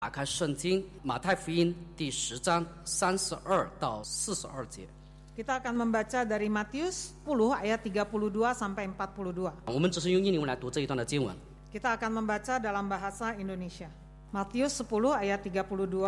打开圣经马太福音第10章32到42节。 Kita akan membaca dari Matius 10 ayat 32 sampai 42. 我们只是用英文来读这一段的经文。 Kita akan membaca dalam bahasa Indonesia. Matius 10 ayat 32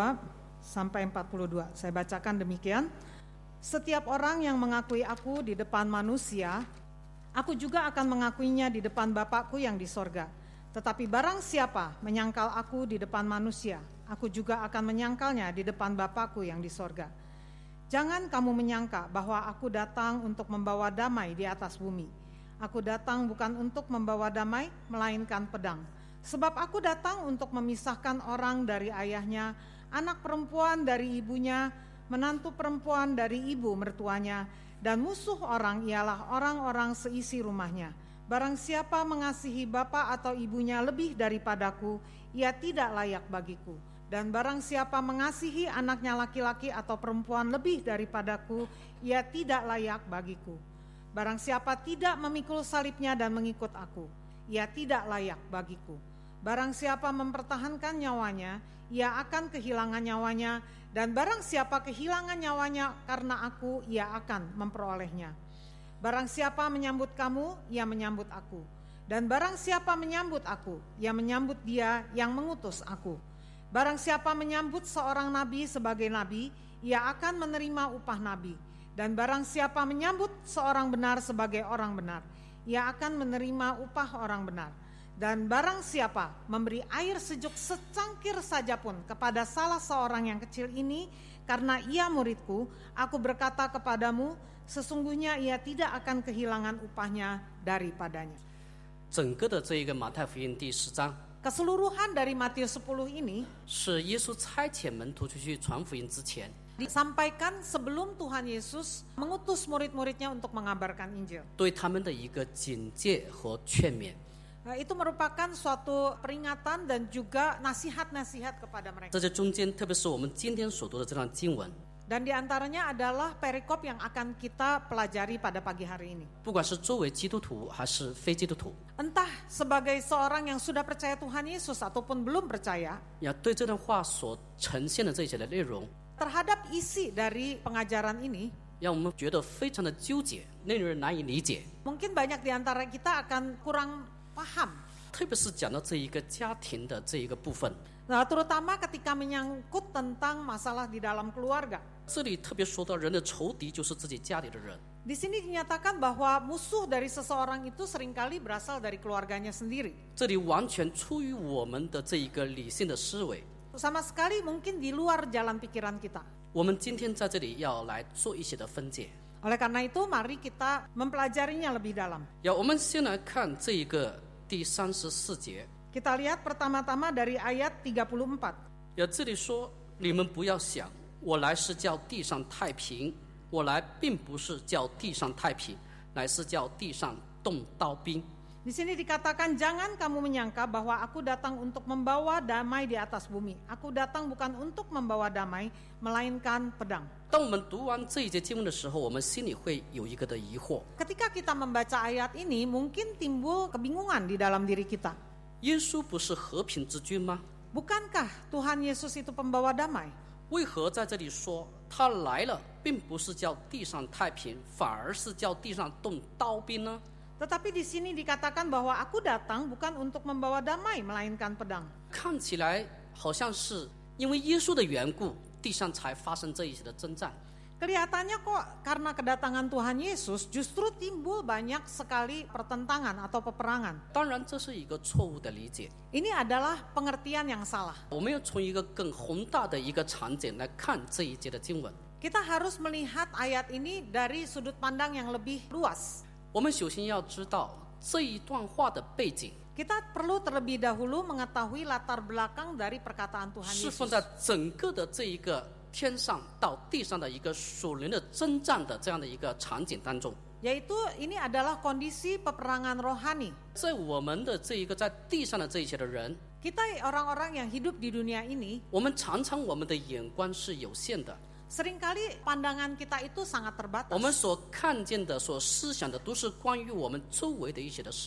sampai 42. Saya bacakan demikian. Setiap orang yang mengakui aku di depan manusia, aku juga akan mengakuinya di depan Bapakku yang di sorga. Tetapi barang siapa menyangkal aku di depan manusia, aku juga akan menyangkalnya di depan Bapakku yang di sorga. Jangan kamu menyangka bahwa aku datang untuk membawa damai di atas bumi. Aku datang bukan untuk membawa damai, melainkan pedang. Sebab aku datang untuk memisahkan orang dari ayahnya, anak perempuan dari ibunya, menantu perempuan dari ibu mertuanya, dan musuh orang ialah orang-orang seisi rumahnya. Barang siapa mengasihi bapa atau ibunya lebih daripadaku, ia tidak layak bagiku. Dan barang siapa mengasihi anaknya laki-laki atau perempuan lebih daripadaku, ia tidak layak bagiku. Barang siapa tidak memikul salibnya dan mengikut aku, ia tidak layak bagiku. Barang siapa mempertahankan nyawanya, ia akan kehilangan nyawanya. Dan barang siapa kehilangan nyawanya karena aku, ia akan memperolehnya. Barang siapa menyambut kamu, ia menyambut aku. Dan barang siapa menyambut aku, ia menyambut dia yang mengutus aku. Barang siapa menyambut seorang nabi sebagai nabi, ia akan menerima upah nabi. Dan barang siapa menyambut seorang benar sebagai orang benar, ia akan menerima upah orang benar. Dan barang siapa memberi air sejuk secangkir saja pun kepada salah seorang yang kecil ini, karena ia muridku, aku berkata kepadamu, sesungguhnya ia tidak akan kehilangan upahnya daripadanya. 整个的这一个马太福音第10章 Keseluruhan dari Matius 10 ini 是耶稣差遣门徒出去传福音之前， disampaikan sebelum Tuhan Yesus mengutus murid-muridnya untuk mengabarkan Injil. 对他们的一个警戒和劝勉。 Itu merupakan suatu peringatan dan juga nasihat-nasihat kepada mereka. 在这中间，特别是我们今天所读的这段经文， Dan diantaranya adalah perikop yang akan kita pelajari pada pagi hari ini. 不管是作为基督徒还是非基督徒， Entah sebagai seorang yang sudah percaya Tuhan Yesus ataupun belum percaya, 要对这段话所呈现的这些的内容， terhadap isi dari pengajaran ini, 让我们觉得非常的纠结，令人难以理解。 mungkin banyak di antara kita akan kurang paham. 特别是讲到这一个家庭的这一个部分， Nah, terutama ketika menyangkut tentang masalah di dalam keluarga. 这里特别说到人的仇敌就是自己家里的人。 Di sini dinyatakan bahwa musuh dari seseorang itu seringkali berasal dari keluarganya sendiri. 这里完全出于我们的这一个理性的思维。 Sama sekali mungkin di luar jalan pikiran kita. 我们今天在这里要来做一些的分解。 Oleh karena itu, mari kita mempelajarinya lebih dalam. 我们先来看这一个第34节。 Kita lihat pertama-tama dari ayat 34. 这里说，你们不要想，我来是叫地上太平，我来并不是叫地上太平，乃是叫地上动刀兵。 Di sini dikatakan, jangan kamu menyangka bahwa aku datang untuk membawa damai di atas bumi. Aku datang bukan untuk membawa damai, melainkan pedang. 当我们读完这一节经文的时候，我们心里会有一个的疑惑： Ketika kita membaca ayat ini, mungkin timbul kebingungan di dalam diri kita. 耶稣不是和平之君吗？ Bukankah Tuhan Yesus itu pembawa damai? 为何在这里说他来了，并不是叫地上太平，反而是叫地上动刀兵呢？ Tetapi di sini dikatakan bahwa aku datang bukan untuk membawa damai, melainkan pedang. 看起来好像是因为耶稣的缘故，地上才发生这一些的征战。 Kelihatannya kok karena kedatangan Tuhan Yesus justru timbul banyak sekali pertentangan atau peperangan. 当然，这是一个错误的理解。 Ini adalah pengertian yang salah. 我们要从一个更宏大的一个场景来看这一节的经文。 Kita harus melihat ayat ini dari sudut pandang yang lebih luas. 我们首先要知道这一段话的背景 Kita perlu terlebih dahulu mengetahui latar belakang dari perkataan Tuhan 是 Yesus. 放在整个的这一个天上到地上的一个属灵的征战的这样的一个场景当中。 Yaitu ini adalah kondisi peperangan rohani. 在我们的这一个在地上的这一些的人， Kita orang-orang yang hidup di dunia ini, 我们常常我们的眼光是有限的， seringkali pandangan kita itu sangat 我们 terbatas. 所看见的、所思想的，都是关于我们周围的一些的事物。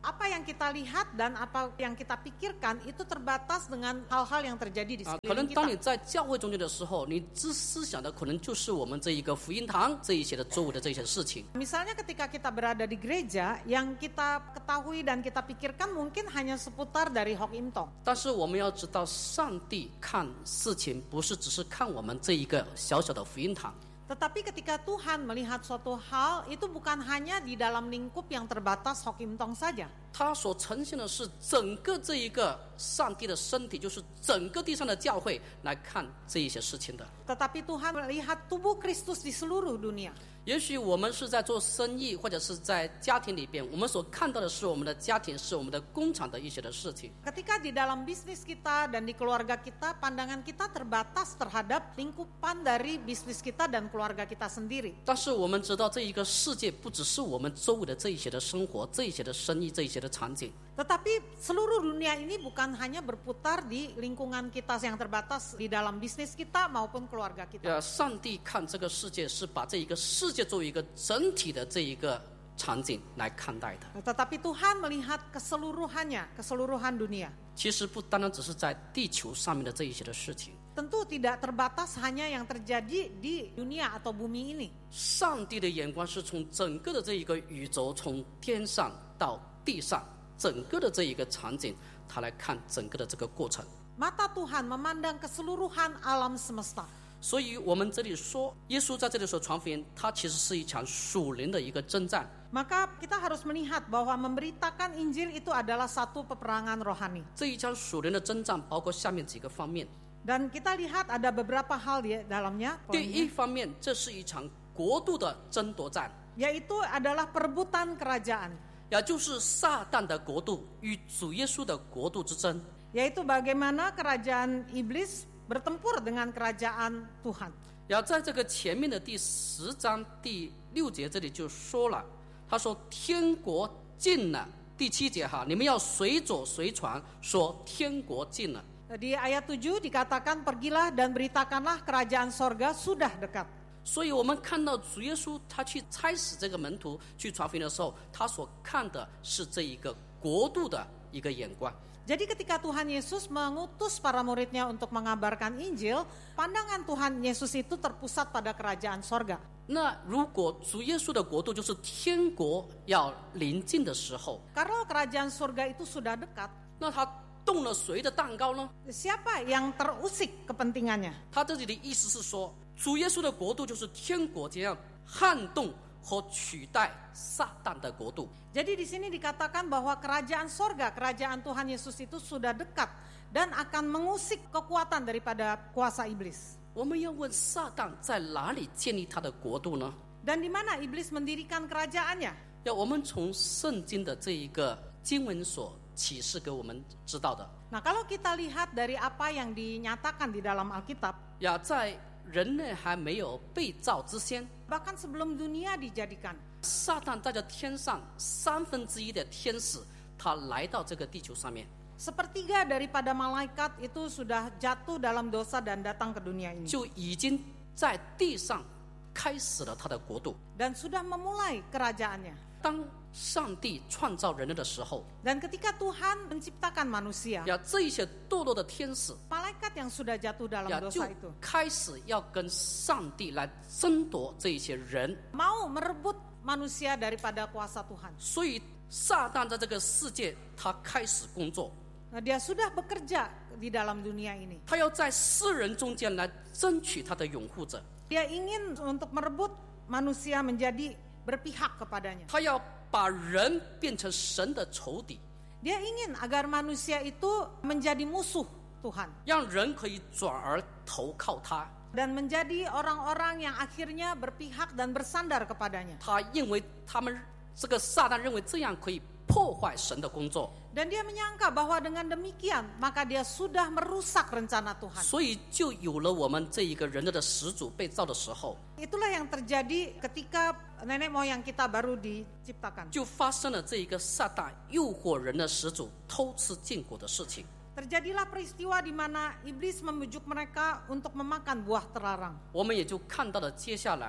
apa yang kita lihat dan apa yang kita pikirkan itu terbatas dengan hal-hal yang terjadi di 可能 sekeliling 当 kita. 你在教会中间的时候，你思想的可能就是我们这一个福音堂这一些的周围的这些事情。 Misalnya ketika kita berada di gereja, yang kita ketahui dan kita pikirkan mungkin hanya seputar dari Hok Im Tong. 但是我们要知道，上帝看事情不是只是看我们这一个小小的福音堂。 Tetapi ketika Tuhan melihat suatu hal, itu bukan hanya di dalam lingkup yang terbatas Hok Im Tong saja. 他所呈现的是整个这一个上帝的身体，就是整个地上的教会来看这一些事情的。 Tetapi Tuhan melihat tubuh Kristus di seluruh dunia. 也许我们是在做生意，或者是在家庭里边，我们所看到的是我们的家庭，是我们的工厂的一些的事情。 Ketika di dalam bisnis kita dan di keluarga kita, pandangan kita terbatas terhadap lingkupan dari bisnis kita dan keluarga kita sendiri. 但是我们知道，这一个世界不只是我们周围的这一些的生活，这一些的生意，这一些的场景。 Tetapi seluruh dunia ini bukan hanya berputar di lingkungan kita yang terbatas di dalam bisnis kita maupun keluarga kita. 上帝看这个世界是把这一个世界作为一个整体的这一个场景来看待的。 Tetapi Tuhan melihat keseluruhannya, keseluruhan dunia. 其实不单单只是在地球上面的这一些的事情。 Tentu tidak terbatas hanya yang terjadi di dunia atau bumi ini. 上帝的眼光是从整个的这一个宇宙，从天上到地上，整个的这一个场景，他来看整个的这个过程。 Mata Tuhan memandang keseluruhan alam semesta. 所以我们这里说，耶稣在这里所传福音，它其实是一场属灵的一个征战。 Maka kita harus melihat bahwa memberitakan Injil itu adalah satu peperangan rohani. 这一场属灵的征战包括下面几个方面。 Dan kita lihat ada beberapa hal di dalamnya. 第一方面，这是一场国度的争夺战， Yaitu adalah perebutan kerajaan. 也就是撒旦的国度与主耶稣的国度之争。 Yaitu bagaimana kerajaan iblis bertempur dengan kerajaan Tuhan. 然后在这个前面的第10章第6节这里就说了，他说天国近了。第7节哈，你们要随走随传，说天国近了。 Di ayat 7 dikatakan pergilah dan beritakanlah kerajaan sorga sudah dekat. 所以我们看到主耶稣他去差使这个门徒去传福音的时候，他所看的是这一个国度的一个眼光。 Jadi ketika Tuhan Yesus mengutus para muridnya untuk mengabarkan Injil, pandangan Tuhan Yesus itu terpusat pada kerajaan sorga. 那如果主耶稣的国度就是天国要临近的时候， Karena kerajaan sorga itu sudah dekat, 那他动了谁的蛋糕呢？ siapa yang terusik kepentingannya? 他这里的意思是说，主耶稣的国度就是天国将要撼动和取代撒旦的国度。 Jadi di sini dikatakan bahwa kerajaan sorga, kerajaan Tuhan Yesus itu sudah dekat dan akan mengusik kekuatan daripada kuasa iblis. 我们要问撒旦在哪里建立他的国度呢？ Dan di mana iblis mendirikan kerajaannya? 要我们从圣经的这一个经文所启示给我们知道的。 Nah, kalau kita lihat dari apa yang dinyatakan di dalam Alkitab, 要在人类还没有被造之先， bahkan sebelum dunia dijadikan, 撒旦带着天上1/3的天使，他来到这个地球上面。 sepertiga daripada malaikat itu sudah jatuh dalam dosa dan datang ke dunia ini. 就已经在地上开始了他的国度。 Dan sudah memulai kerajaannya. 当上帝创造人类的时候， Dan ketika Tuhan menciptakan manusia, 这一些堕落的天使， malaikat yang sudah jatuh dalam 就 dosa itu 开始要跟上帝来争夺这一些人。 mau merebut manusia daripada kuasa Tuhan. 所以撒旦在这个世界，他开始工作， Nah, dia sudah bekerja di dalam dunia ini. 他要在世人中间来争取他的拥护者， Dia ingin untuk merebut manusia menjadi berpihak kepadanya. 他要把人变成神的仇敌， Dia ingin agar manusia itu menjadi musuh Tuhan 让人可以转而投靠他。 dan menjadi orang-orang yang akhirnya berpihak dan bersandar kepadanya. 他认为他们这个撒旦认为这样可以破坏神的工作， Dan dia menyangka bahwa dengan demikian maka dia sudah merusak rencana Tuhan. 所以就有了我们这一个人类的始祖被造的时候， Itulah yang terjadi ketika nenek moyang kita baru diciptakan. 就发生了这一个撒旦诱惑人的始祖偷吃禁果的事情。 Terjadilah peristiwa di mana iblis membujuk mereka untuk memakan buah terlarang. 我们也就看到了接下来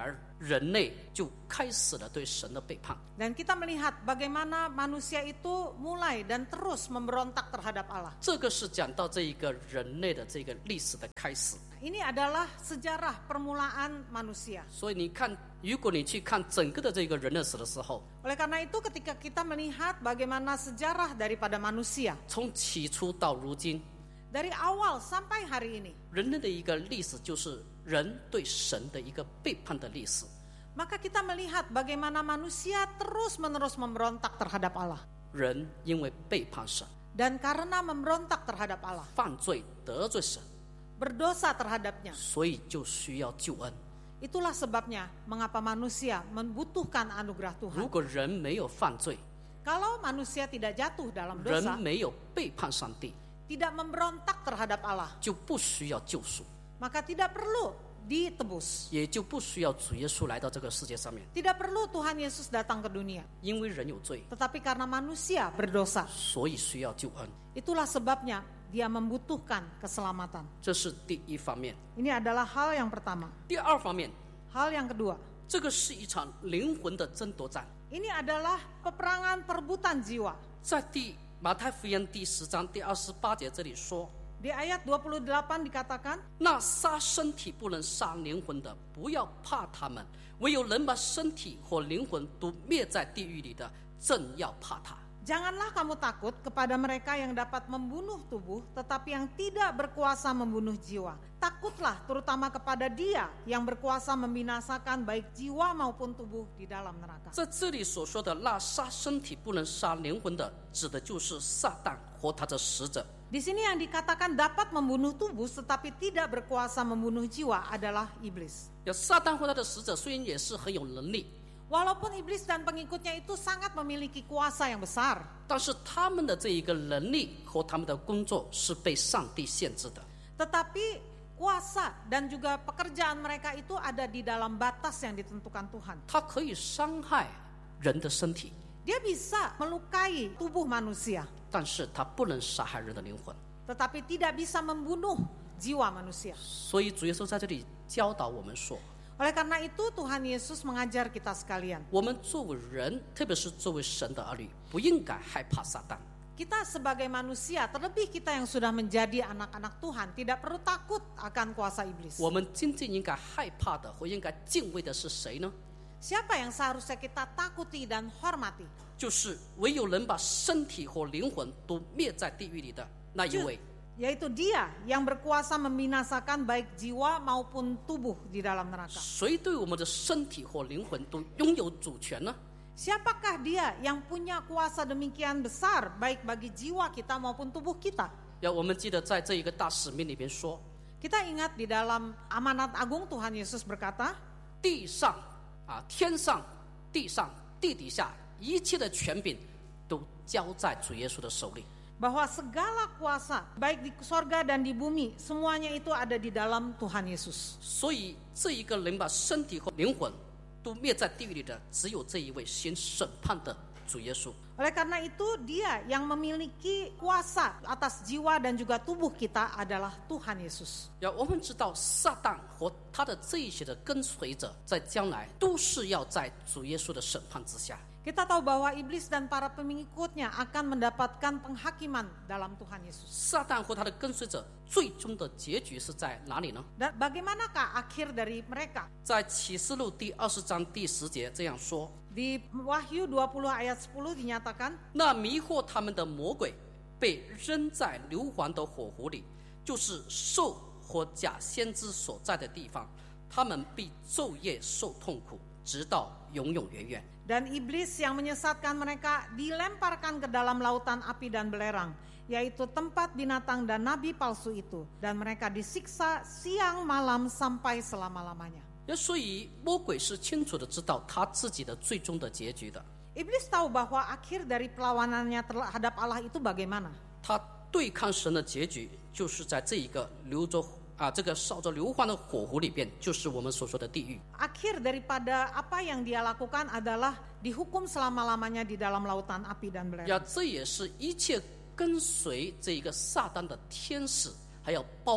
人类就开始了对神的背叛。 Dan kita melihat bagaimana manusia itu mulai dan terus memberontak terhadap Allah. 这个是讲到这一个人类的这个历史的开始。 Ini adalah sejarah permulaan manusia. 所以你看，如果你去看整个的这个人类史的时候， Oleh karena itu ketika kita melihat bagaimana sejarah daripada manusia 从起初到如今， dari awal sampai hari ini, 人类的一个历史就是人对神的一个背叛的历史。 maka kita melihat bagaimana manusia terus-menerus memberontak terhadap Allah. 人因为背叛神， Dan karena memberontak terhadap Allah, 犯罪得罪神， berdosa terhadapnya, 所以就需要救恩。 itulah sebabnya mengapa manusia membutuhkan anugerah 如 Tuhan. 果人没有犯罪， Kalau manusia tidak jatuh dalam 人 dosa, 没有背叛上帝， tidak memberontak terhadap Allah, 就不需要救赎， maka tidak perlu ditebus. 也就不需要主耶稣来到这个世界上面， Tidak perlu Tuhan Yesus datang ke dunia. 因为人有罪， Tetapi karena manusia berdosa, 所以需要救恩。 itulah sebabnya dia membutuhkan keselamatan. 这是第一方面。 Ini adalah hal yang pertama. 第二方面， Hal yang kedua, 这个是一场灵魂的争夺战。 ini adalah peperangan perebutan jiwa. 在马太福音第10章第28节这里说， Di ayat 28 dikatakan, 那杀身体不能杀灵魂的，不要怕他们；唯有能把身体和灵魂都灭在地狱里的，正要怕他。 janganlah kamu takut kepada mereka yang dapat membunuh tubuh, tetapi yang tidak berkuasa membunuh jiwa. Takutlah terutama kepada Dia yang berkuasa membinasakan baik jiwa maupun tubuh di dalam neraka. 在这里所说的那杀身体不能杀灵魂的，指的就是撒旦和他的使者。 Di sini yang dikatakan dapat membunuh tubuh tetapi tidak berkuasa membunuh jiwa adalah iblis. 撒旦和他的使者虽然也是很有能力， Walaupun iblis dan pengikutnya itu sangat memiliki kuasa yang besar, 但是他们的这一个能力和他们的工作是被上帝限制的。 tetapi kuasa dan juga pekerjaan mereka itu ada di dalam batas yang ditentukan Tuhan. 他可以伤害人的身体， Dia bisa melukai tubuh manusia, 但是他不能杀害人的灵魂。 tetapi tidak bisa membunuh jiwa manusia. 所以主耶稣在这里教导我们说， Oleh karena itu Tuhan Yesus mengajar kita sekalian. 我们作为人，特别是作为神的儿女，不应该害怕撒旦。 Kita sebagai manusia, terlebih kita yang sudah menjadi anak-anak Tuhan, tidak perlu takut akan kuasa iblis. 我们真正应该害怕的或应该敬畏的是谁呢？ Siapa yang seharusnya kita takuti dan hormati? 就是唯有能把身体和灵魂都灭在地狱里的那一位。 Yaitu Dia yang berkuasa membinasakan baik jiwa maupun tubuh di dalam neraka. 谁对我们的身体和灵魂都拥有主权呢？ Siapakah Dia yang punya kuasa demikian besar baik bagi jiwa kita maupun tubuh kita? 我们记得在这一个大使命里边说， Kita ingat di dalam amanat agung Tuhan Yesus berkata, 地上天上、地上、地底下一切的权柄都交在主耶稣的手里。 bahwa segala kuasa baik di sorga dan di bumi semuanya itu ada di dalam Tuhan Yesus. 所以这一个能把身体和灵魂都灭在地狱里的，只有这一位行审判的主耶稣。 Oleh karena itu Dia yang memiliki kuasa atas jiwa dan juga tubuh kita adalah Tuhan Yesus. 我们知道撒旦和他的这一些的跟随者，在将来都是要在主耶稣的审判之下。 Kita tahu bahwa iblis dan para pengikutnya akan mendapatkan penghakiman dalam Tuhan Yesus. 撒旦和他的跟随者最终的结局是在哪里呢？ Dan bagaimanakah akhir dari mereka? 在启示录第20章第10节这样说： Di Wahyu 20 ayat 10 dinyatakan, 那迷惑他们的魔鬼被扔在硫磺的火湖里，就是兽和假先知所在的地方，他们必昼夜受痛苦，直到永永远远。 dan iblis yang menyesatkan mereka dilemparkan ke dalam lautan api dan belerang, yaitu tempat binatang dan nabi palsu itu, dan mereka disiksa siang malam sampai selama-lamanya. 所以魔鬼是清楚的知道他自己的最终的结局的。 Iblis tahu bahwa akhir dari perlawanannya terhadap Allah itu bagaimana. 他对抗神的结局就是在这一个这个烧着硫磺的火湖里边，就是我们所说的地狱。 Akhir daripada apa yang dia lakukan adalah dihukum selama-lamanya di dalam lautan api dan belerang. 这也是一切跟随这一个撒旦的天使，还有包括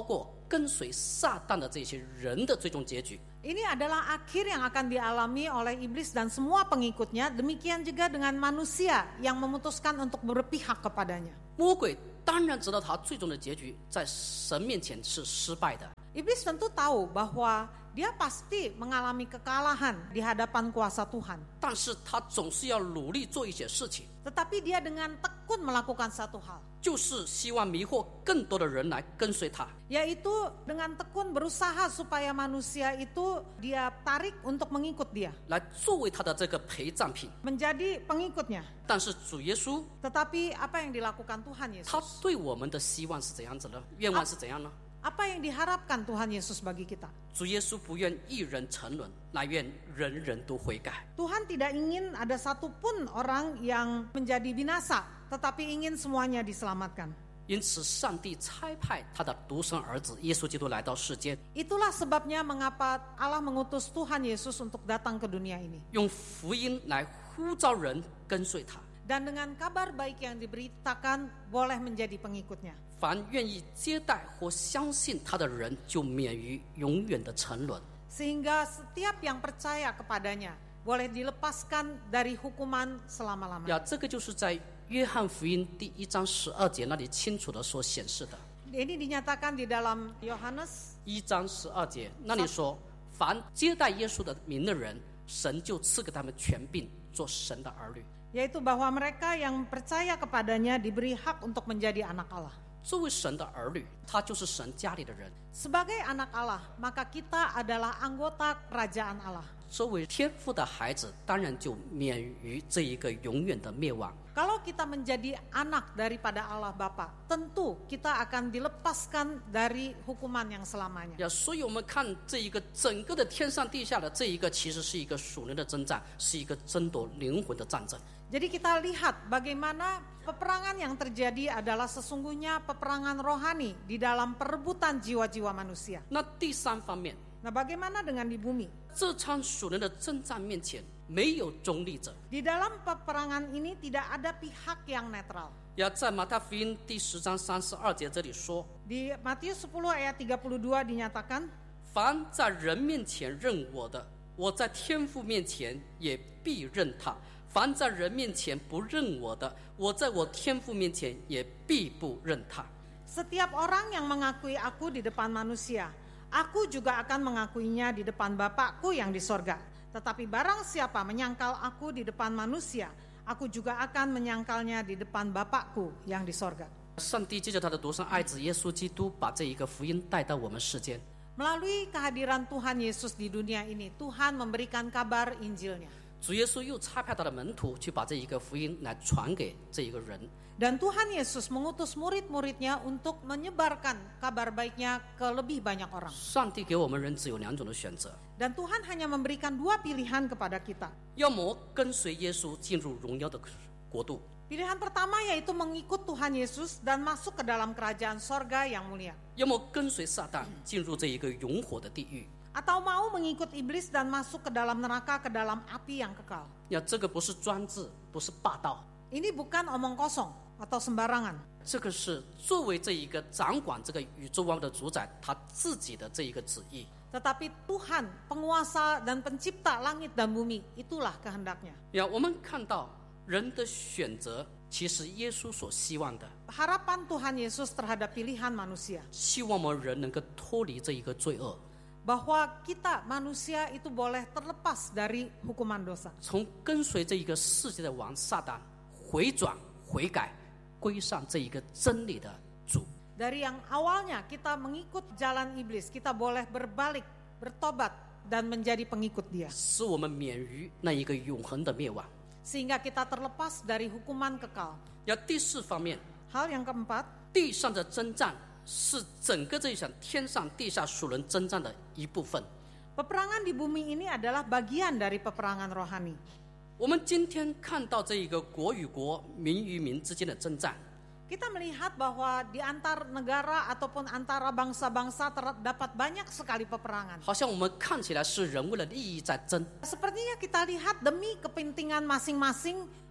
跟随撒旦的这些人的最终结局。 Ini adalah akhir yang akan dialami oleh iblis dan semua pengikutnya. Demikian juga dengan manusia yang memutuskan untuk berpihak kepadanya. 魔鬼当然知道他最终的结局在神面前是失败的。 Iblis tentu tahu bahwa dia pasti mengalami kekalahan di hadapan kuasa Tuhan. 但是他总是要努力做一些事情， Tetapi dia dengan tekun melakukan satu hal, 就是希望迷惑更多的人来跟随他。 yaitu dengan tekun berusaha supaya manusia itu dia tarik untuk mengikut dia, 来作为他的这个陪葬品。 menjadi pengikutnya. 但是主耶稣 Tetapi apa yang dilakukan Tuhan 他 Yesus? 对我们的希望是怎样子呢？愿望是怎样呢？ Apa yang diharapkan Tuhan Yesus bagi kita? 主耶稣不愿一人沉沦，乃愿人人都悔改。 Tuhan tidak ingin ada satupun orang yang menjadi binasa, tetapi ingin semuanya diselamatkan. 因此，上帝差派他的独生儿子耶稣基督来到世间， Itulah sebabnya mengapa Allah mengutus Tuhan Yesus untuk datang ke dunia ini. 用福音来呼召人跟随他。 Dan dengan kabar baik yang diberitakan boleh menjadi pengikutnya. 凡愿意接待或相信他的人，就免于永远的沉沦。 Sehingga setiap yang percaya kepadanya boleh dilepaskan dari hukuman selama-lamanya. 呀，这个就是在约翰福音第1章12节那里清楚的所显示的。 Ini dinyatakan di dalam Yohanes 1章12节那里说，凡接待耶稣的名的人，神就赐给他们权柄，做神的儿女。 yaitu bahwa mereka yang percaya kepadanya diberi hak untuk menjadi anak Allah. 作为神的儿女，他就是神家里的人。 Sebagai anak Allah, maka kita adalah anggota kerajaan Allah. 作为天父的孩子，当然就免于这一个永远的灭亡。 Kalau kita menjadi anak daripada Allah Bapa, tentu kita akan dilepaskan dari hukuman yang selamanya. 呀，所以我们看这一个整个的天上地下的这一个，其实是一个属灵的征战，是一个争夺灵魂的战争。 Jadi kita lihat bagaimana peperangan yang terjadi adalah sesungguhnya peperangan rohani di dalam perebutan jiwa-jiwa manusia. 那第三方面， Nah, bagaimana dengan di bumi? 这场属灵的征战面前没有中立者。 Di dalam peperangan ini tidak ada pihak yang netral. 呀，在马太福音第10章32节这里说， Di Matius 10 ayat 32 dinyatakan, 凡在人面前认我的，我在天父面前也必认他；凡在人面前不认我的，我在我天父面前也必不认他。 setiap orang yang mengakui aku di depan manusia, aku juga akan mengakuinya di depan Bapakku yang di sorga. Tetapi barang siapa menyangkal aku di depan manusia, aku juga akan menyangkalnya di depan Bapakku yang di sorga. 上帝借着他的独生爱子耶稣基督，把这一个福音带到我们世间。 Melalui kehadiran Tuhan Yesus di dunia ini, Tuhan memberikan kabar Injilnya. 主耶稣又差派他的门徒去把这一个福音来传给这一个人。 Dan Tuhan Yesus mengutus murid-muridnya untuk menyebarkan kabar baiknya ke lebih banyak orang. 上帝给我们人只有2种的选择， Dan Tuhan hanya memberikan 2 pilihan kepada kita. 要么跟随耶稣进入荣耀的国度， Pilihan pertama yaitu mengikut Tuhan Yesus dan masuk ke dalam kerajaan sorga yang mulia. 要么跟随撒旦进入这一个永火的地狱。 Atau mau mengikut iblis dan masuk ke dalam neraka, ke dalam api yang kekal. 呀，这个不是专制，不是霸道， Ini bukan omong kosong atau sembarangan. 这个是作为这一个掌管这个宇宙万物的主宰，他自己的这一个旨意。 Tetapi Tuhan, penguasa dan pencipta langit dan bumi, itulah kehendaknya. 呀，我们看到人的选择，其实耶稣所希望的， Harapan Tuhan Yesus terhadap pilihan manusia. 希望我们人能够脱离这一个罪恶， Bahwa kita manusia itu boleh terlepas dari hukuman dosa. 从跟随这一个世界的王撒旦回转悔改，归上这一个真理的主。 Dari yang awalnya kita mengikut jalan iblis, kita boleh berbalik, bertobat, dan menjadi pengikut dia. 使我们免于那一个永恒的灭亡。 Sehingga kita terlepas dari hukuman kekal. 要第4方面， Hal yang keempat, 地上的征战是整个这一场天上地下属人征战的一部分。 peperangan di bumi ini adalah bagian dari peperangan rohani. 我们今天看到这一个国与国、民与民之间的征战， Kita melihat bahwa di antar negara ataupun antara bangsa-bangsa terdapat banyak sekali peperangan. 好像我们看起来是人为了利益在争， Sepertinya kita lihat demi kepentingan masing-masing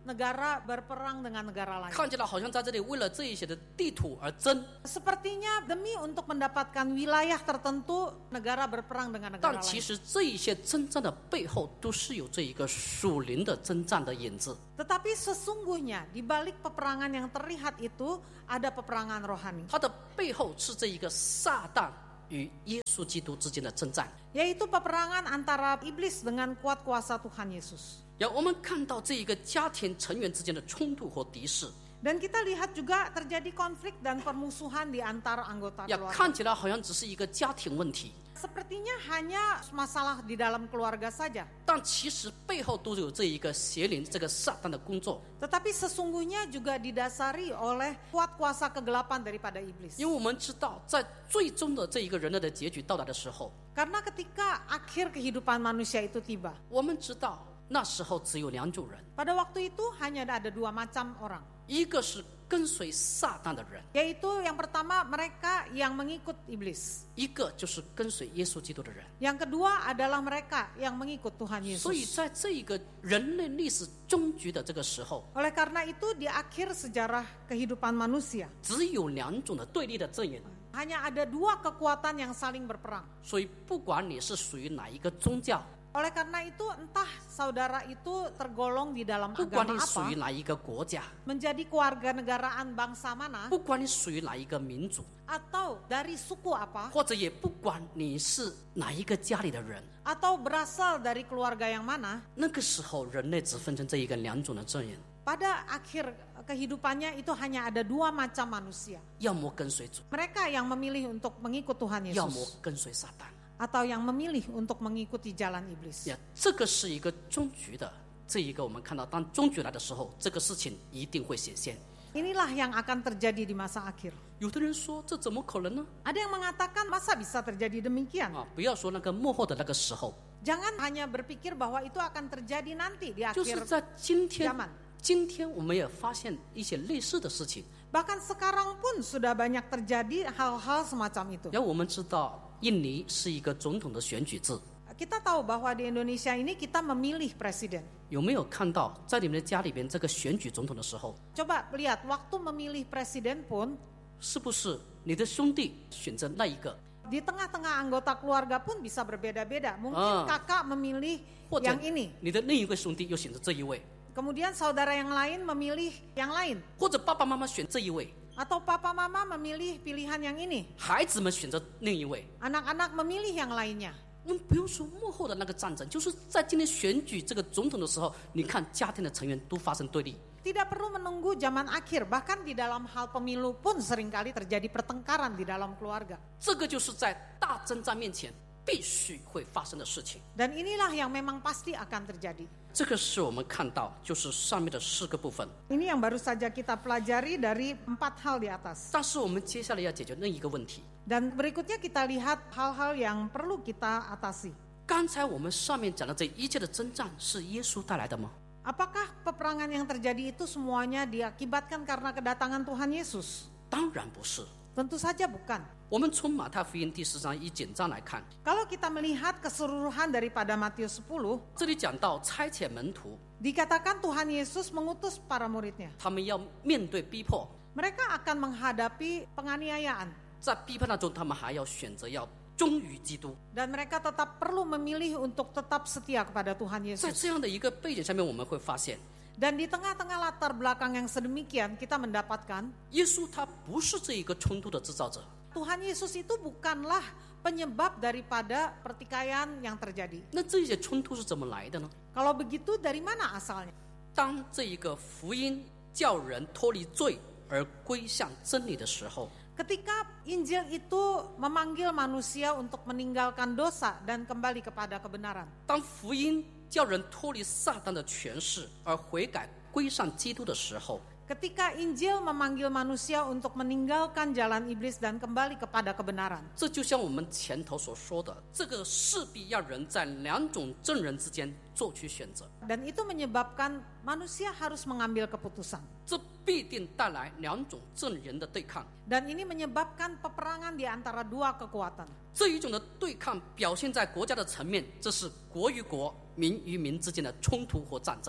negara berperang dengan negara lain. 看起来好像在这里为了这一些的地土而争， Sepertinya demi untuk mendapatkan wilayah tertentu, negara berperang dengan negara 但其 lain. 实这一些征战的背后都是有这一个属灵的征战的影子。 Tetapi sesungguhnya di balik peperangan yang terlihat itu ada peperangan rohani, 它的背后是这一个撒旦与耶稣基督之间的征战。 yaitu peperangan antara iblis dengan kuat kuasa Tuhan Yesus. 然后我们看到这一个家庭成员之间的冲突和敌视， Dan kita lihat juga terjadi konflik dan permusuhan di antara anggota 呀， keluarga. 看起来好像只是一个家庭问题， Sepertinya hanya masalah di dalam keluarga saja. 但其实背后都有这一个邪灵、这个撒旦的工作。 Tetapi sesungguhnya juga didasari oleh kuat kuasa kegelapan daripada iblis. 因为我们知道，在最终的这一个人类的结局到来的时候， Karena ketika akhir kehidupan manusia itu tiba, 我们知道那时候只有两种人， pada waktu itu hanya ada dua macam orang. 一个是跟随撒旦的人， Yaitu yang pertama mereka yang mengikut iblis. 一个就是跟随耶稣基督的人。 Yang kedua adalah mereka yang mengikut Tuhan 所以 Yesus. 在这一个人类历史终局的这个时候， Oleh karena itu di akhir sejarah kehidupan manusia, 只有两种的对立的阵营。 hanya ada dua kekuatan yang saling berperang. 所以不管你是属于哪一个宗教， Oleh karena itu entah saudara itu tergolong di dalam 不管 agama 你属于 apa, 哪一个国家， menjadi kewarganegaraan bangsa mana, 不管你属于哪一个民族， atau dari suku apa, 或者也不管你是哪一个家里的人， atau berasal dari keluarga yang mana, 那个时候人类只分成这一个两种的阵营， pada akhir kehidupannya itu hanya ada dua macam manusia. 要么跟随主， Mereka yang memilih untuk mengikut Tuhan 要么 Yesus, 跟随撒旦。 atau yang memilih untuk mengikuti jalan iblis. 呀，这个是一个终局的，这一个我们看到，当终局来的时候，这个事情一定会显现。 Inilah yang akan terjadi di masa akhir. 有的人说，这怎么可能呢？ Ada yang mengatakan masa bisa terjadi demikian? 啊，不要说那个幕后的那个时候， Jangan hanya berpikir bahwa itu akan terjadi nanti di 就是 akhir 在今天 zaman.， 今天我们也发现一些类似的事情。 Bahkan sekarang pun sudah banyak terjadi hal-hal semacam itu. 然后我们知道，印尼是一个总统的选举制， Kita tahu bahwa di Indonesia ini kita memilih presiden. 有没有看到在你们的家里边这个选举总统的时候， Coba lihat, waktu memilih presiden pun 是不是你的兄弟选择那一个， di tengah-tengah anggota keluarga pun bisa berbeda-beda. Mungkin kakak memilih 或者 yang ini, 你的另一个兄弟又选择这一位， kemudian saudara yang lain memilih yang lain, 或者爸爸妈妈选这一位， atau papa mama memilih pilihan yang ini, 孩子们选择另一位。 anak-anak memilih yang lainnya. 我们不用说幕后的那个战争，就是在今天选举这个总统的时候，你看家庭的成员都发生对立。 Tidak perlu menunggu zaman akhir, bahkan di dalam hal pemilu pun seringkali terjadi pertengkaran di dalam keluarga. 这个就是在大征战面前必须会发生的事情。 Dan inilah yang memang pasti akan terjadi. 这个是我们看到，就是上面的4个部分。 Ini yang baru saja kita pelajari dari 4 hal di atas. 但是我们接下来要解决另一个问题。 Dan berikutnya kita lihat hal-hal yang perlu kita atasi. 刚才我们上面讲的这一切的征战是耶稣带来的吗？ Apakah peperangan yang terjadi itu semuanya diakibatkan karena kedatangan Tuhan Yesus? 当然不是。 Tentu saja bukan. 我们从马太福音第10章一简章来看， Kalau kita melihat keseluruhan daripada Matius 10, 这里讲到差遣门徒， dikatakan Tuhan Yesus mengutus para muridnya. 他们要面对逼迫， Mereka akan menghadapi penganiayaan. 在逼迫当中，他们还要选择要忠于基督。 Dan mereka tetap perlu memilih untuk tetap setia kepada Tuhan 在 Yesus. 这样的一个背景下面，我们会发现， Dan di tengah-tengah latar belakang yang sedemikian, kita mendapatkan 耶稣他不是这一个冲突的制造者， Tuhan Yesus itu bukanlah penyebab daripada pertikaian yang terjadi. 那这些冲突是怎么来的呢？ Kalau begitu dari mana asalnya? 当这一个福音叫人脱离罪而归向真理的时候， Ketika Injil itu memanggil manusia untuk meninggalkan dosa dan kembali kepada kebenaran. 当福音叫人脱离撒旦的权势而悔改归上基督的时候， Ketika Injil memanggil manusia untuk meninggalkan jalan iblis dan kembali kepada kebenaran. 这就像我们前头所说的，这个势必要人在两种证人之间做出选择， Dan itu menyebabkan manusia harus mengambil keputusan. 这必定带来两种证人的对抗。 Dan ini menyebabkan peperangan di antara dua kekuatan. 这一种的对抗表现在国家的层面，这是国与国、民与民之间的冲突和战争。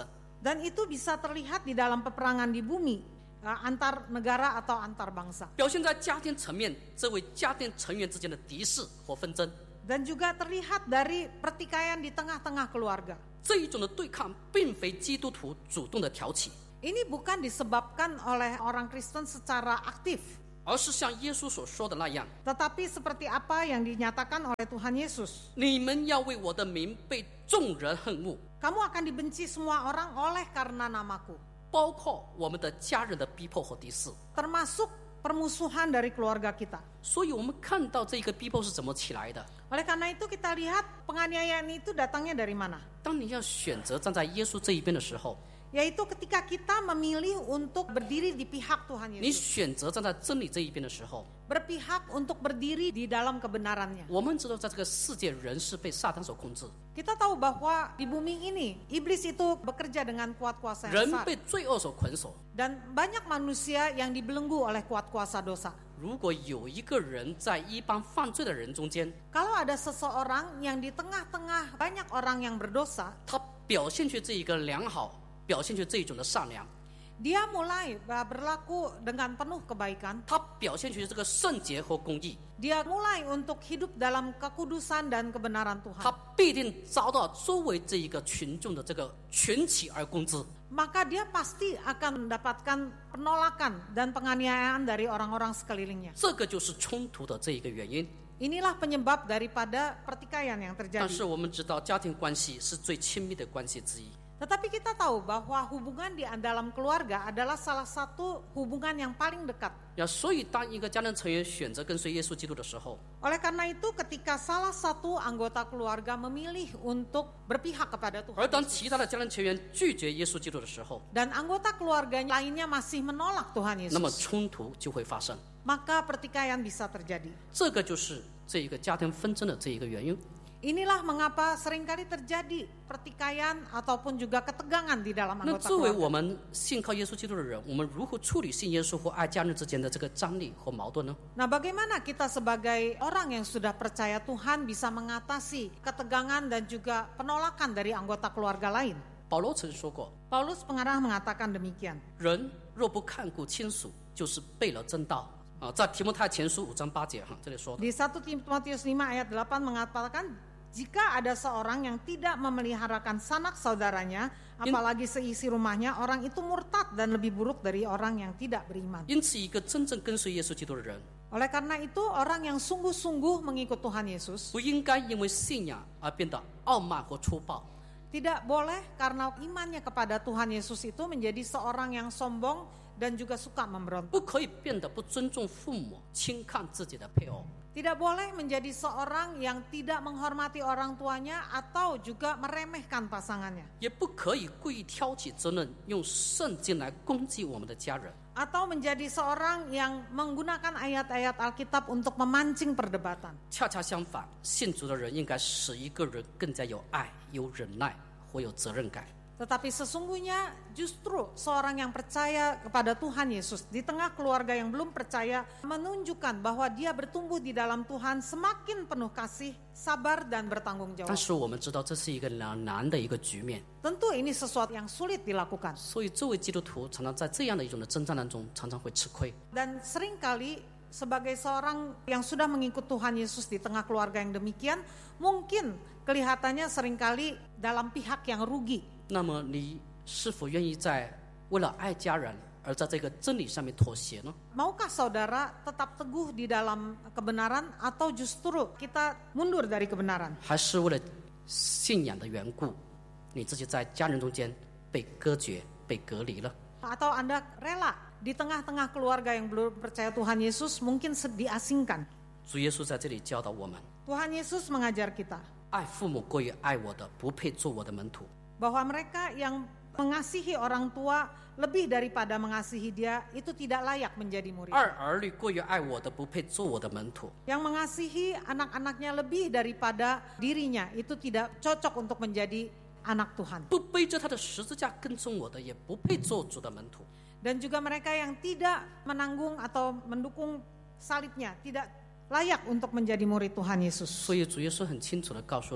Dan itu bisa terlihat di dalam peperangan di bumi, antar negara atau antar bangsa. 表现在家庭层面，这位家庭成员之间的敌视或纷争。 Dan juga terlihat dari pertikaian di tengah-tengah keluarga. 这一种的对抗，并非基督徒主动的挑起， Ini bukan disebabkan oleh orang Kristen secara aktif, 而是像耶稣所说的那样： tetapi seperti apa yang dinyatakan oleh Tuhan Yesus. 你们要为我的名被众人恨恶， Kamu akan dibenci semua orang oleh karena namaku. 包括我们的家人的逼迫和敌视。 Termasuk permusuhan dari keluarga kita. 所以我们看到这个逼迫是怎么起来的。 Oleh karena itu kita lihat penganiayaan itu datangnya dari mana? 当你要选择站在耶稣这一边的时候， Yaitu ketika kita memilih untuk berdiri di pihak Tuhan 你 Yesus. 选择站在真理这一边的时候， Berpihak untuk berdiri di dalam kebenarannya. 我们知道在这个世界人是被撒旦所控制， Kita tahu bahwa di bumi ini iblis itu bekerja dengan kuat kuasa yang 人 besar. 被罪恶所捆锁。 Dan banyak manusia yang dibelenggu oleh kuat kuasa dosa. 如果有一个人在一帮犯罪的人中间， Kalau ada seseorang yang di tengah-tengah banyak orang yang berdosa, 他表现出这一个良好，表现出这一种的善良， dia mulai berlaku dengan penuh kebaikan. 他表现出这个圣洁和公义， Dia mulai untuk hidup dalam kekudusan dan kebenaran 他 Tuhan. 必定遭到周围这一个群众的这个群起而攻之。 Maka dia pasti akan mendapatkan penolakan dan penganiayaan dari orang-orang sekelilingnya. 这个就是冲突的这一个原因。 Inilah penyebab daripada pertikaian yang 但是 terjadi. 我们知道，家庭关系是最亲密的关系之一。 Tetapi kita tahu bahwa hubungan di dalam keluarga adalah salah satu hubungan yang paling dekat. 所以，当一个家庭成员选择跟随耶稣基督的时候， Oleh karena itu ketika salah satu anggota keluarga memilih untuk berpihak kepada 而 Tuhan 当其他的家庭成员拒绝耶稣基督的时候， dan anggota keluarga lainnya masih menolak Tuhan 那么 Yesus, 冲突就会发生。 maka pertikaian bisa terjadi. 这个就是这一个家庭纷争的这一个原因。 Inilah mengapa seringkali terjadi pertikaian ataupun juga ketegangan di dalam 那 anggota 作为 keluarga. 我们信靠耶稣基督的人，我们如何处理信耶稣或爱家人之间的这个张力和矛盾呢？ Nah, bagaimana kita sebagai orang yang sudah percaya Tuhan bisa mengatasi ketegangan dan juga penolakan dari anggota keluarga lain? 保罗曾说过， Paulus pengarah mengatakan demikian. 人若不看顾亲属，就是背了真道。在提摩太前书5章8节这里说的。 Di 1 Timotius 5 ayat 8 mengatakan, jika ada seorang yang tidak memeliharakan sanak saudaranya, apalagi seisi rumahnya, orang itu murtad dan lebih buruk dari orang yang tidak beriman. 因此，一个真正跟随耶稣基督的人， Oleh karena itu, orang yang sungguh-sungguh mengikut Tuhan Yesus 不应该因为信仰而变得傲慢或粗暴。 tidak boleh karena imannya kepada Tuhan Yesus itu menjadi seorang yang sombong dan juga suka memberontak. 不可以变得不尊重父母、轻看自己的配偶。 Tidak boleh menjadi seorang yang tidak menghormati orang tuanya atau juga meremehkan pasangannya. 也不可以故意挑起争论，用圣经来攻击我们的家人。 Atau menjadi seorang yang menggunakan ayat-ayat Alkitab untuk memancing perdebatan. 恰恰相反，信主的人应该使一个人更加有爱、有忍耐或有责任感。 Tetapi sesungguhnya justru seorang yang percaya kepada Tuhan Yesus di tengah keluarga yang belum percaya menunjukkan bahwa dia bertumbuh di dalam Tuhan semakin penuh kasih, sabar dan bertanggung 但 jawab. 是我们知道，这是一个两难的一个局面， Tentu ini sesuatu yang sulit dilakukan. 所以作为基督徒，常常在这样的一种的征战当中，常常会吃亏。 Dan seringkali sebagai seorang yang sudah mengikut Tuhan Yesus di tengah keluarga yang demikian, mungkin kelihatannya seringkali dalam pihak yang rugi. 那么，你是否愿意在为了爱家人而在这个真理上面妥协呢？ Maukah saudara tetap teguh di dalam kebenaran atau justru kita mundur dari kebenaran? 还是为了信仰的缘故，你自己在家人中间被隔绝、被隔离了？ Atau Anda rela di tengah-tengah keluarga yang belum percaya Tuhan Yesus mungkin diasingkan? 主耶稣在这里教导我们： Tuhan Yesus mengajar kita 爱父母过于爱我的，不配做我的门徒。 bahwa mereka yang mengasihi orang tua lebih daripada mengasihi dia itu tidak layak menjadi murid. 爱儿女过于爱我的，不配做我的门徒。 Yang mengasihi anak-anaknya lebih daripada dirinya itu tidak cocok untuk menjadi anak Tuhan. 不背着他的十字架跟踪我的，也不配做主的门徒。 Dan juga mereka yang tidak menanggung atau mendukung salibnya tidak layak untuk menjadi murid Tuhan Yesus. 所以主耶稣很清楚的告诉你，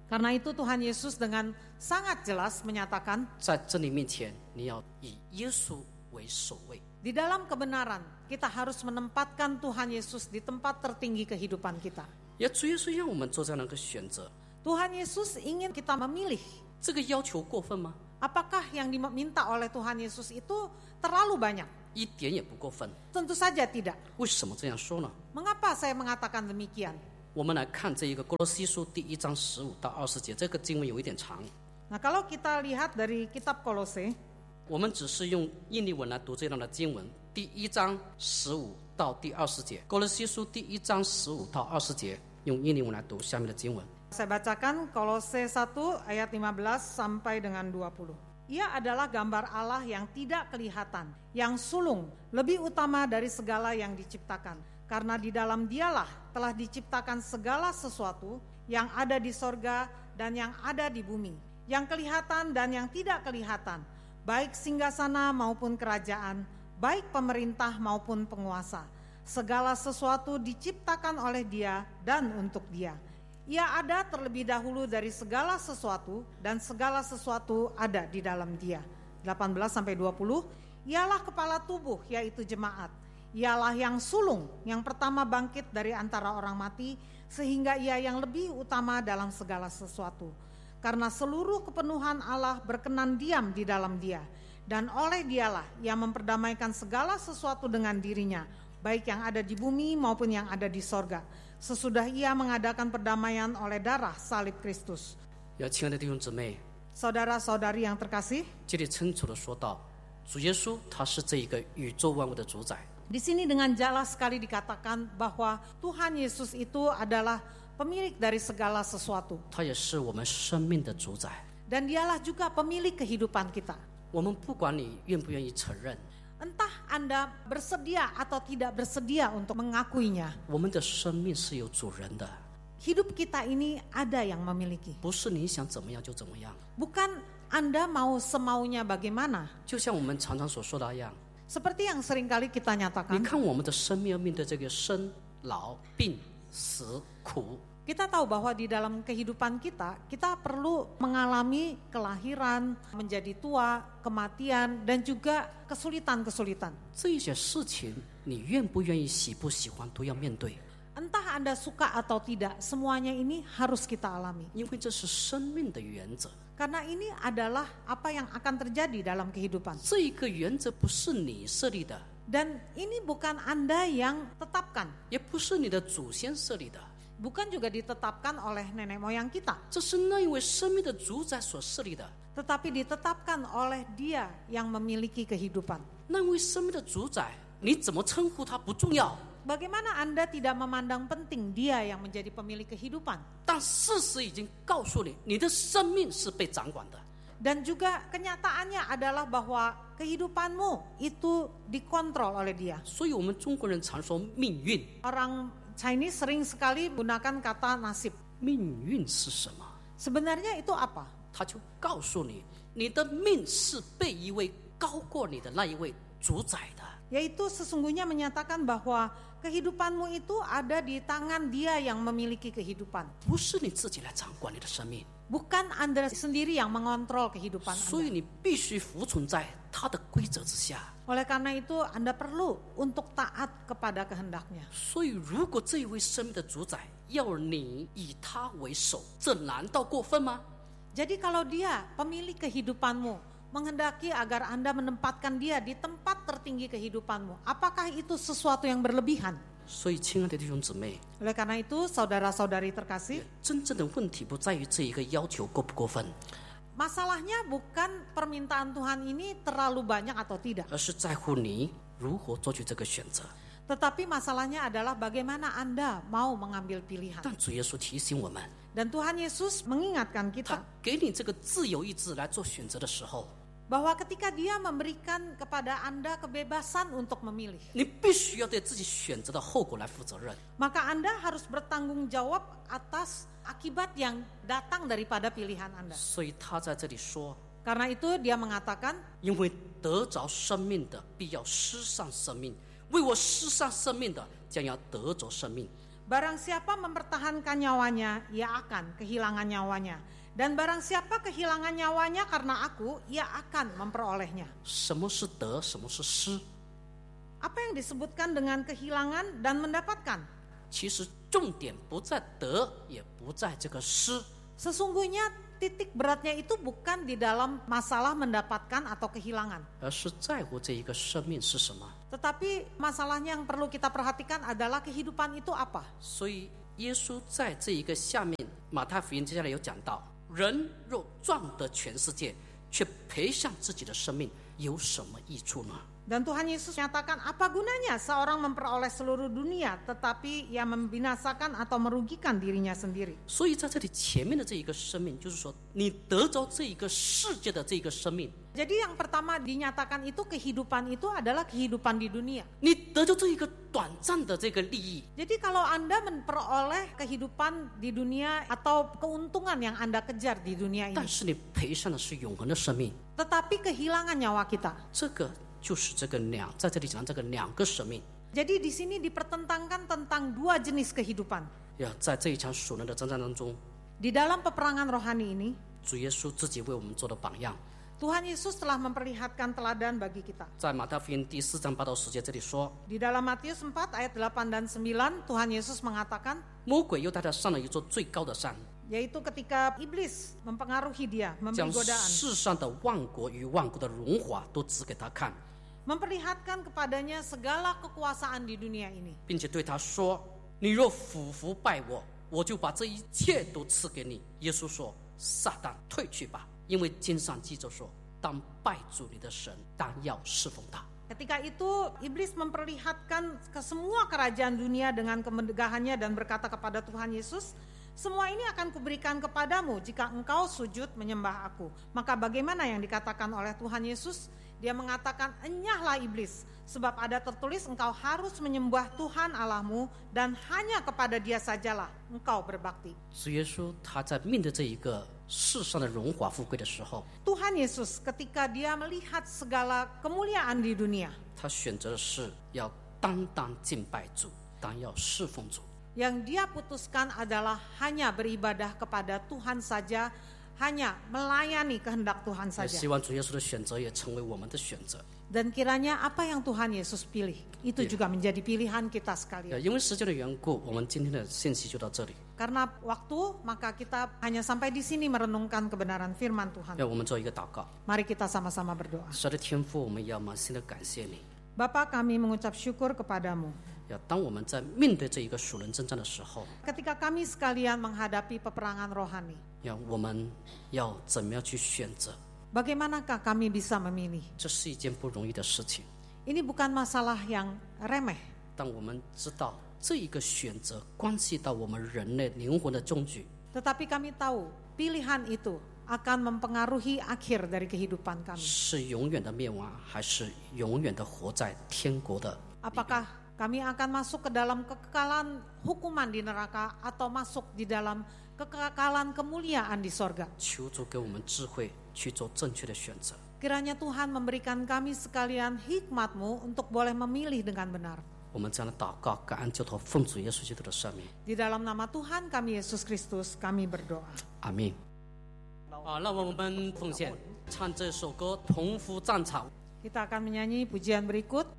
Karena itu Tuhan Yesus dengan sangat jelas menyatakan, 在真理面前，你要以耶稣为首位。 di dalam kebenaran kita harus menempatkan Tuhan Yesus di tempat tertinggi kehidupan kita. 也主耶稣让我们做这样的一个选择， Tuhan Yesus ingin kita memilih. 这个要求过分吗？ Apakah yang diminta oleh Tuhan Yesus itu terlalu banyak? 一点也不过分。 Tentu saja tidak. 为什么这样说呢？ Mengapa saya mengatakan demikian? 我们来看这一个哥罗西书第1章15到20节，这个经文有一点长， Nah, kalau kita lihat dari kitab Kolose, 我们只是用印尼文来读这样的经文，第1章15到第20节，哥罗西书第1章15到20节，用印尼文来读下面的经文。 saya bacakan Kolose 1 ayat 15 sampai dengan 20. Ia adalah gambar Allah yang tidak kelihatan, yang sulung, lebih utama dari segala yang diciptakan. Karena di dalam Dialah telah diciptakan segala sesuatu yang ada di sorga dan yang ada di bumi, yang kelihatan dan yang tidak kelihatan, baik singgasana maupun kerajaan, baik pemerintah maupun penguasa. Segala sesuatu diciptakan oleh Dia dan untuk Dia. Ia ada terlebih dahulu dari segala sesuatu dan segala sesuatu ada di dalam Dia. 18-20, ialah kepala tubuh yaitu jemaat. Ialah yang sulung, yang pertama bangkit dari antara orang mati, sehingga ia yang lebih utama dalam segala sesuatu. Karena seluruh kepenuhan Allah berkenan diam di dalam Dia, dan oleh Dialah ia memperdamaikan segala sesuatu dengan dirinya, baik yang ada di bumi maupun yang ada di sorga. Sesudah ia mengadakan perdamaian oleh darah salib Kristus. 亲爱的弟兄姊妹， Saudara-saudari yang terkasih, 这里清楚的说到，主耶稣他是这一个宇宙万物的主宰。 di sini dengan jelas sekali dikatakan bahwa Tuhan Yesus itu adalah pemilik dari segala sesuatu. 他也是我们生命的主宰。 Dan dialah juga pemilik kehidupan kita. 我们不管你愿不愿意承认， Entah Anda bersedia atau tidak bersedia untuk mengakuinya, 我们的生命是有主人的， hidup kita ini ada yang memiliki. 不是你想怎么样就怎么样。 Bukan Anda mau semaunya bagaimana. 就像我们常常所说的那样， Seperti yang seringkali kita 你 nyatakan, 看我们的生命要面对这个生老病死苦， kita tahu bahwa di dalam kehidupan kita perlu mengalami kelahiran, menjadi tua, kematian, dan juga kesulitan-kesulitan. 这一些事情你愿不愿意、喜不喜欢都要面对， Entah Anda suka atau tidak, semuanya ini harus kita alami. 因为这是生命的原则。 Karena ini adalah apa yang akan terjadi dalam kehidupan. 这一个原则不是你设立的， Dan ini bukan Anda yang tetapkan, 也不是你的祖先设立的， bukan juga ditetapkan oleh nenek moyang kita, 这是那一位生命的主宰所设立的。 tetapi ditetapkan oleh Dia yang memiliki kehidupan. 那位生命的主宰，你怎么称呼他不重要， Bagaimana Anda tidak memandang penting Dia yang menjadi pemilik kehidupan? 但事实已经告诉你，你的生命是被掌管的。 Dan juga kenyataannya adalah bahwa kehidupanmu itu dikontrol oleh Dia. 所以我们中国人常说命运， Orang Chinese sering sekali gunakan kata nasib. 命运是什么？ Sebenarnya itu apa? 他就告诉你，你的命是被一位高过你的那一位主宰的。 Yaitu sesungguhnya menyatakan bahwa kehidupanmu itu ada di tangan Dia yang memiliki kehidupan. 不是你自己来掌管你的生命， Bukan Anda sendiri yang mengontrol kehidupan 所以 Anda. 你必须服从在他的规则之下。 Oleh karena itu Anda perlu untuk taat kepada kehendaknya. 所以，如果这一位生命的主宰要你以他为首，这难道过分吗？ Jadi kalau Dia pemilik kehidupanmu, menghendaki agar Anda menempatkan Dia di tempat tertinggi kehidupanmu, apakah itu sesuatu yang berlebihan? 所以，亲爱的弟兄姊妹， Oleh karena itu saudara-saudari terkasih, 真正的问题不在于这一个要求过不过分， masalahnya bukan permintaan Tuhan ini terlalu banyak atau tidak, 而是在乎你如何做出这个选择。 tetapi masalahnya adalah bagaimana Anda mau mengambil pilihan. 但主耶稣提醒我们， Dan Tuhan Yesus mengingatkan 他 kita 给你这个自由意志来做选择的时候， bahwa ketika Dia memberikan kepada Anda kebebasan untuk memilih, 你必须要对自己选择的后果来负责任。 maka Anda harus bertanggung jawab atas akibat yang datang daripada pilihan Anda. 所以他在这里说， Karena itu Dia mengatakan, 因为得着生命的必要失丧生命，为我失丧生命的将要得着生命。 Barang siapa mempertahankan nyawanya, ia akan kehilangan nyawanya. Dan barang siapa kehilangan nyawanya karena aku, ia akan memperolehnya. 什么是得，什么是失？ Apa yang disebutkan dengan kehilangan dan mendapatkan? 其实重点不在得，也不在这个失。 Sesungguhnya titik beratnya itu bukan di dalam masalah mendapatkan atau kehilangan. 而是在乎这一个生命是什么。 Tetapi masalahnya yang perlu kita perhatikan adalah kehidupan itu apa. 所以耶稣在这一个下面，马太福音接下来有讲到，人若赚得全世界，却赔上自己的生命，有什么益处呢？ Dan Tuhan Yesus menyatakan, apa gunanya seorang memperoleh seluruh dunia tetapi ia membinasakan atau merugikan dirinya sendiri. 所以在这里前面的这一个生命，就是说你得着这一个世界的这一个生命， Jadi yang pertama dinyatakan itu kehidupan itu adalah kehidupan di dunia. 你得着这一个短暂的这个利益。 Jadi kalau Anda memperoleh kehidupan di dunia atau keuntungan yang Anda kejar di dunia 但 ini, 是你赔上的是永恒的生命， tetapi kehilangan nyawa kita. 这个就是这个在这里讲这个两个生命。 Jadi di sini dipertentangkan tentang dua jenis kehidupan. 在这一场属灵的征战当中， Di dalam peperangan rohani ini, 主耶稣自己为我们做的榜样。 Tuhan Yesus telah memperlihatkan teladan bagi kita. 在马太福音第4章8到10节这里说， Di dalam Matius 4 ayat 8 dan 9, Tuhan Yesus mengatakan, 魔鬼又带他上了一座最高的山， yaitu ketika iblis mempengaruhi dia, 将 memberi godaan, 世上的万国与万国的荣华都指给他看， memperlihatkan kepadanya segala kekuasaan di dunia ini. 并且对他说：“你若俯伏拜我，我就把这一切都赐给你。”耶稣说：“撒旦，退去吧，因为经上记着说，当拜主你的神，当要侍奉他。” Ketika itu iblis memperlihatkan ke semua kerajaan dunia dengan kemegahannya dan berkata kepada Tuhan Yesus, semua ini akan kuberikan kepadamu jika engkau sujud menyembah aku. Maka bagaimana yang dikatakan oleh Tuhan Yesus? Dia mengatakan, enyahlah iblis, sebab ada tertulis engkau harus menyembah Tuhan Allahmu dan hanya kepada dia sajalah engkau berbakti. 主耶稣他在面对这一个世上的荣华富贵的时候， Tuhan Yesus ketika dia melihat segala kemuliaan di dunia, 他选择的是要单单敬拜主，当要侍奉主。 yang dia putuskan adalah hanya beribadah kepada Tuhan saja, hanya melayani kehendak Tuhan 也 saja. 希望主耶稣的选择也成为我们的选择。 Dan kiranya apa yang Tuhan Yesus pilih, itu juga menjadi pilihan kita sekalian. 因为时间的缘故，我们今天的信息就到这里。 Karena waktu, maka kita hanya sampai di sini merenungkan kebenaran firman Tuhan. 让我们做一个祷告。 Mari kita sama-sama berdoa. 神的天父，我们要满心的感谢你。 Bapa, kami mengucap syukur kepadamu. 当我们在面对这一个属灵征战的时候， Ketika kami sekalian menghadapi peperangan rohani, 我们要怎么样去选择？ bagaimanakah kami bisa memilih? 这是一件不容易的事情。 Ini bukan masalah yang remeh. 但我们知道这一个选择关系到我们人类灵魂的终局。 Tetapi kami tahu pilihan itu akan mempengaruhi akhir dari kehidupan kami. 是永远的灭亡，还是永远的活在天国的？ Apakah kami akan masuk ke dalam kekekalan hukuman di neraka atau masuk di dalam kekekalan kemuliaan di sorga? 求主给我们智慧去做正确的选择。 Kiranya Tuhan memberikan kami sekalian hikmat-Mu untuk boleh memilih dengan benar. 我们这样的祷告，感恩交托，奉主耶稣基督的圣名， Di dalam nama Tuhan kami Yesus Kristus kami berdoa. 阿门。让我们奉献唱这首歌《同夫战场》。 Kita akan menyanyi pujian berikut.